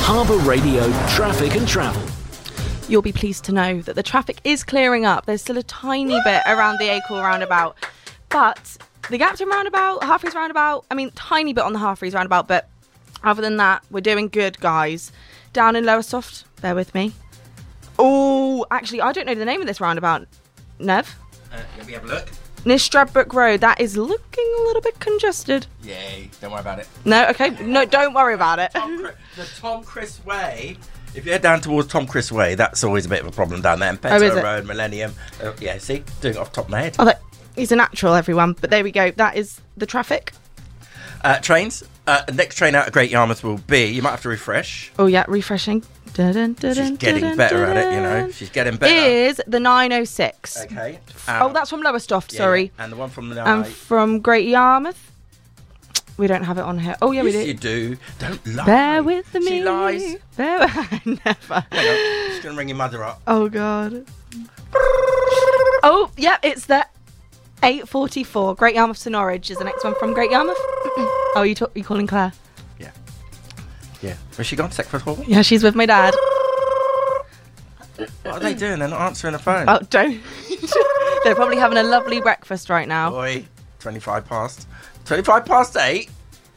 Harbour Radio Traffic and Travel. You'll be pleased to know that the traffic is clearing up. There's still a tiny bit around the Acle roundabout, but the Gapton roundabout, Harfreys roundabout, tiny bit on the Harfreys roundabout, but other than that, we're doing good, guys. Down in Lowestoft, bear with me. Oh, actually, I don't know the name of this roundabout. Nev? Let me have a look. Near Stradbroke Road, that is looking a little bit congested. Yay, don't worry about it. No, okay, no, don't worry about it. The Tom Chris Way. If you head down towards Tom Chris Way, that's always a bit of a problem down there. And Oh, is Petto it? Road, Millennium. Yeah, see? Doing it off the top of my head. Oh, he's a natural, everyone. But there we go. That is the traffic. Trains. Next train out of Great Yarmouth will be, you might have to refresh. Oh, yeah, refreshing. She's getting better at it, you know. She's getting better. Is the 906. Okay. Oh, that's from Lowestoft, sorry. Yeah. And the one from the And from Great Yarmouth. We don't have it on here. Oh, yeah, we do. Yes, you do. Don't lie. Bear with me. She lies. Never. Hang on. She's going to ring your mother up. Oh, God. Oh, yeah, it's the 8:44. Great Yarmouth to Norwich is the next one from Great Yarmouth. Oh, you calling Claire? Yeah. Where's she gone? Seckford Hall? Yeah, she's with my dad. What are they doing? They're not answering the phone. Oh, don't. They're probably having a lovely breakfast right now. Boy, 25 past 8.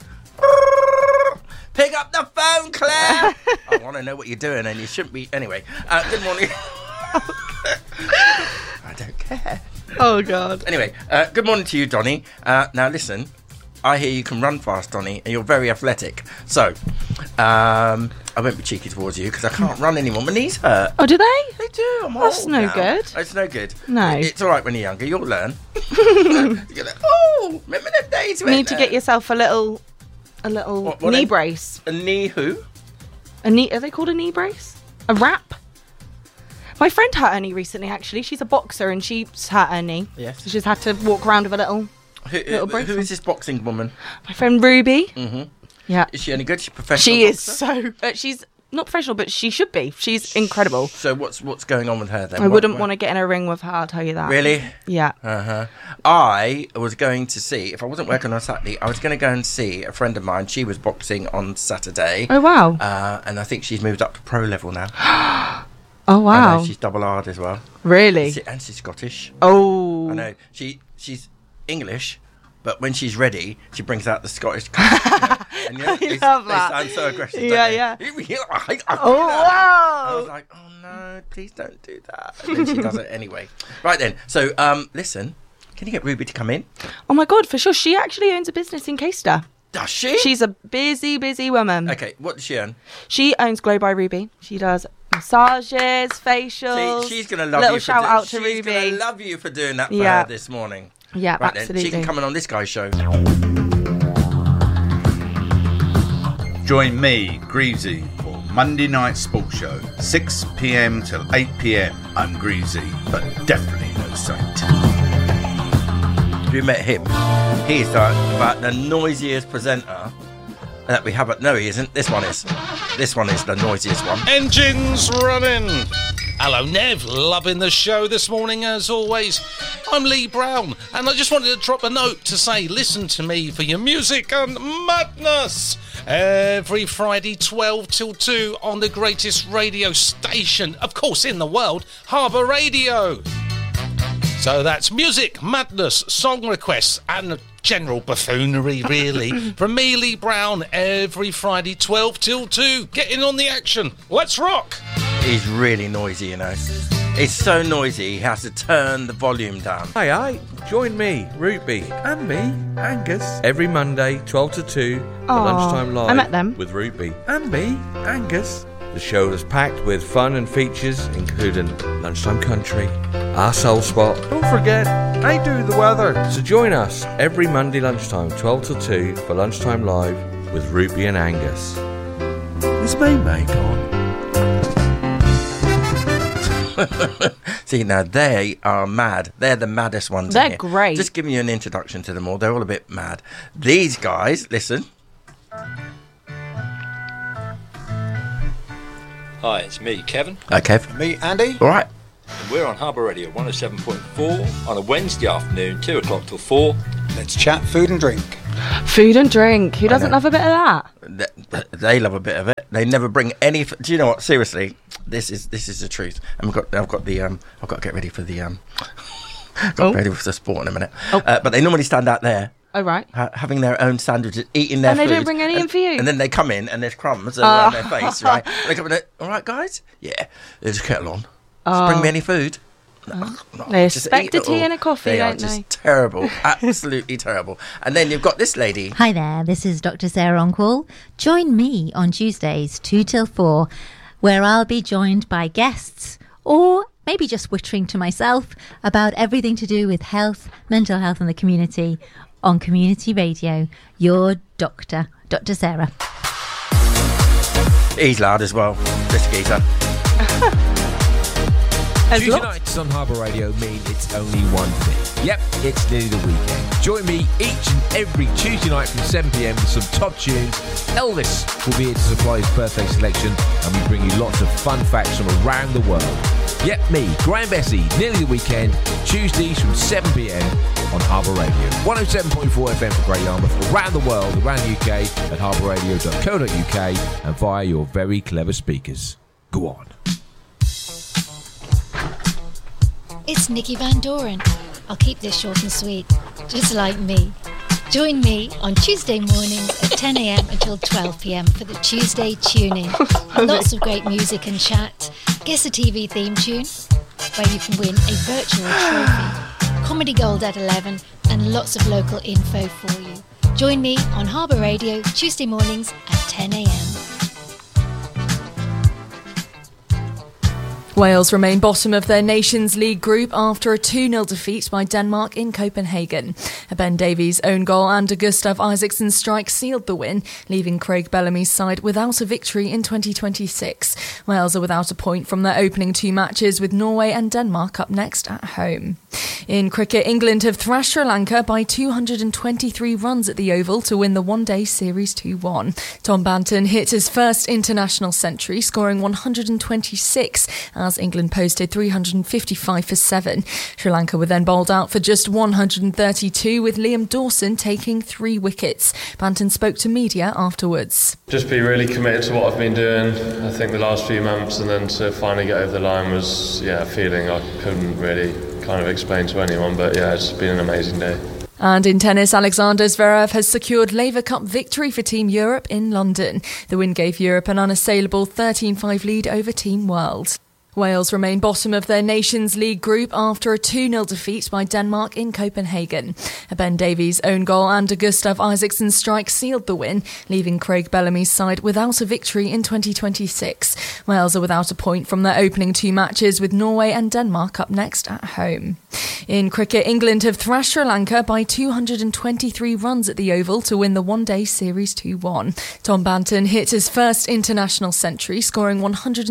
Pick up the phone, Claire. I want to know what you're doing, and you shouldn't be. Anyway, good morning. I don't care. Oh, God. Anyway, good morning to you, Donny. Now, listen. I hear you can run fast, Donny, and you're very athletic. So, I won't be cheeky towards you because I can't run anymore. My knees hurt. Oh, do they? They do. I'm That's old no now. good. It's no good. No. It's all right when you're younger. You'll learn. You're like, oh, remember them days? You need to get yourself a little What knee brace. A knee who? A knee? Are they called a knee brace? A wrap? My friend hurt her knee recently, actually. She's a boxer and she's hurt her knee. Yes. So she's had to walk around with a little brace Who on. is this boxing woman? My friend Ruby. Mm-hmm. Yeah. Is she any good? She's a professional She is boxer? so... she's not professional, but she should be. She's incredible. So what's going on with her then? I wouldn't want to get in a ring with her, I'll tell you that. Really? Yeah. Uh-huh. I was going to see, if I wasn't working on Saturday, I was going to go and see a friend of mine. She was boxing on Saturday. Oh, wow. And I think she's moved up to pro level now. Oh, wow. I know, she's double R'd as well. Really? And she's Scottish. Oh. I know. She's English, but when she's ready, she brings out the Scottish. And, you know, I love that. They sound so aggressive. Yeah, don't they? yeah. Oh, wow. I was like, oh no, please don't do that. And then she does it anyway. Right then. So, listen, can you get Ruby to come in? Oh, my God, for sure. She actually owns a business in Caister. Does she? She's a busy woman. Okay, what does she earn? She owns Glow by Ruby. She does massages, facials. See, she's going to love little you. shout out to She's Ruby. going to love you for doing that for Yeah. her this morning. Yeah, Right absolutely. then, she can come in on this guy's show. Join me, Greasy, for Monday Night Sports Show, 6 p.m. till 8 p.m. I'm Greasy, but definitely no saint. Have you met him? He's about the noisiest presenter that we have. No, he isn't. This one is. This one is the noisiest one. Engines running. Hello, Nev. Loving the show this morning, as always. I'm Lee Brown, and I just wanted to drop a note to say listen to me for your music and madness every Friday 12 till 2 on the greatest radio station, of course, in the world, Harbour Radio. So that's music, madness, song requests, and general buffoonery, really, from me, Lee Brown, every Friday 12 till 2. Getting on the action. Let's rock. He's really noisy, you know. It's so noisy, he has to turn the volume down. Aye, join me, Ruby, and me, Angus, every Monday, 12 to 2, for Lunchtime Live. I met them. With Ruby. And me, Angus. The show is packed with fun and features, including Lunchtime Country, Our Soul Spot. Don't forget, I do the weather. So join us every Monday lunchtime, 12 to 2, for Lunchtime Live with Ruby and Angus. Is my mic on? See, now they are mad. They're the maddest ones. They're in here. great. Just giving you an introduction to them all. They're all a bit mad. These guys, listen. Hi, it's me, Kevin. Kev. Me, Andy. All right. And we're on Harbour Radio 107.4 on a Wednesday afternoon, 2 o'clock till 4. Let's chat food and drink. Food and drink. Who doesn't know. love a bit of that? They love a bit of it. They never bring any. Do you know what? Seriously, this is the truth. And I've got to get ready for the ready for the sport in a minute. But they normally stand out there. Oh, right. Having their own sandwiches, eating their food. And they don't bring any in for you? And then they come in and there's crumbs around their face, right? And they come in, all right, guys? Yeah, there's a kettle on. Just bring me any food. No, they expect a tea and a coffee, don't they? They are just terrible. Absolutely terrible. And then you've got this lady. Hi there, this is Dr. Sarah Oncall. Join me on Tuesdays 2 till 4, where I'll be joined by guests or maybe just whittering to myself about everything to do with health, mental health and the community on Community Radio. Your doctor, Dr. Sarah. He's loud as well, this geezer. Tuesday nights on Harbour Radio mean it's only one thing. Yep, it's nearly the weekend. Join me each and every Tuesday night from 7pm with some top tunes. Elvis will be here to supply his birthday selection, and we bring you lots of fun facts from around the world. Yep, me, Graham Bessie, nearly the weekend, Tuesdays from 7pm on Harbour Radio. 107.4 FM for Great Yarmouth, around the world, around the UK at harbourradio.co.uk and via your very clever speakers. Go on. It's Nikki Van Doren. I'll keep this short and sweet, just like me. Join me on Tuesday mornings at 10 a.m. until 12 p.m. for the Tuesday Tune-In. Lots of great music and chat. Guess a TV theme tune, where you can win a virtual trophy. Comedy Gold at 11 and lots of local info for you. Join me on Harbour Radio Tuesday mornings at 10 a.m. Wales remain bottom of their Nations League group after a 2-0 defeat by Denmark in Copenhagen. A Ben Davies own goal and a Gustav Isaksen strike sealed the win, leaving Craig Bellamy's side without a victory in 2026. Wales are without a point from their opening 2 matches, with Norway and Denmark up next at home. In cricket, England have thrashed Sri Lanka by 223 runs at the Oval to win the one-day series 2-1. Tom Banton hit his first international century, scoring 126 as England posted 355 for 7. Sri Lanka were then bowled out for just 132, with Liam Dawson taking 3 wickets. Banton spoke to media afterwards. Just be really committed to what I've been doing, I think, the last few months, and then to finally get over the line was a feeling I couldn't really kind of explain to anyone, but it's been an amazing day. And in tennis, Alexander Zverev has secured Laver Cup victory for Team Europe in London. The win gave Europe an unassailable 13-5 lead over Team World. Wales remain bottom of their Nations League group after a 2-0 defeat by Denmark in Copenhagen. A Ben Davies own goal and a Gustav Isaksen strike sealed the win, leaving Craig Bellamy's side without a victory in 2026. Wales are without a point from their opening 2 matches, with Norway and Denmark up next at home. In cricket, England have thrashed Sri Lanka by 223 runs at the Oval to win the one-day series 2-1. Tom Banton hit his first international century, scoring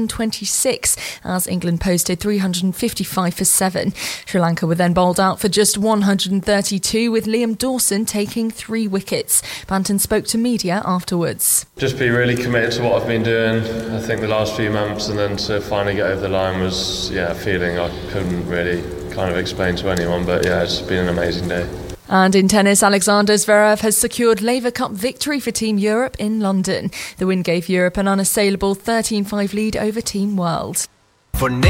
126 as England posted 355 for 7. Sri Lanka were then bowled out for just 132, with Liam Dawson taking 3 wickets. Banton spoke to media afterwards. Just be really committed to what I've been doing, I think, the last few months, and then to finally get over the line was a feeling I couldn't really kind of explain to anyone, but it's been an amazing day. And in tennis, Alexander Zverev has secured Laver Cup victory for Team Europe in London. The win gave Europe an unassailable 13-5 lead over Team World. For